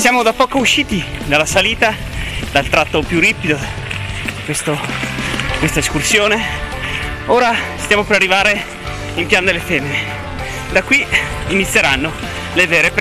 Siamo da poco usciti dalla salita, dal tratto più ripido di questa escursione. Ora stiamo per arrivare in Pian delle Femmine. Da qui inizieranno le vere